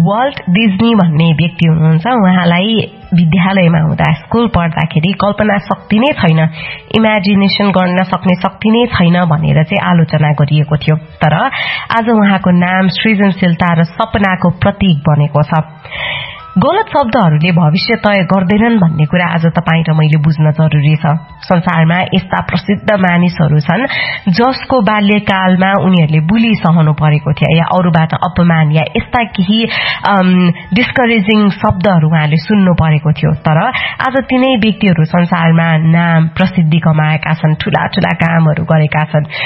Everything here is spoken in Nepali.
वाल्ट डिज्नी भन्ने व्यक्ति हुनुहुन्छ उहाँलाई विद्यालयमा हुँदा स्कुल पढ्दाखेरि कल्पना शक्ति नै छैन इमेजिनेसन गर्न सक्ने शक्ति नै छैन भनेर चाहिँ आलोचना गरिएको थियो तर आज उहाँको नाम सृजनशीलता र सपनाको प्रतीक बनेको छ गलत शब्दहरूले भविष्य तय गर्दैनन् भन्ने कुरा आज तपाई र मैले बुझ्न जरुरी छ संसारमा यस्ता प्रसिद्ध मानिसहरू छन् जसको बाल्यकालमा उनीहरूले बुली सहनु परेको थियो या अरूबाट अपमान या यस्ता केही डिस्करेजिङ शब्दहरू उहाँले सुन्नु परेको थियो तर आज तिनै व्यक्तिहरू संसारमा नाम प्रसिद्धि कमाएका छन् ठूला ठूला कामहरू गरेका छन्